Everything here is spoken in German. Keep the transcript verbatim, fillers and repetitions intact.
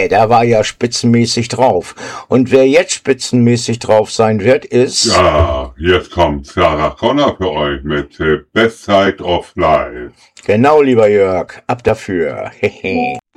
der war ja spitzenmäßig drauf. Und wer jetzt spitzenmäßig drauf sein wird, ist... Ja, jetzt kommt Sarah Connor für euch mit äh, Best Side of Life. Genau, lieber Jörg, ab dafür. Hehe.